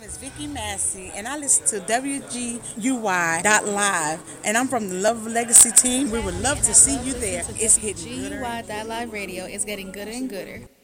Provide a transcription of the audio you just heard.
is Vicky Massey, and I listen to WGUY.live, and I'm from the Love Legacy team. We would love And to I see love you listening there. to It's getting gooder and WGUY gooder. Live Radio. It's getting gooder and gooder.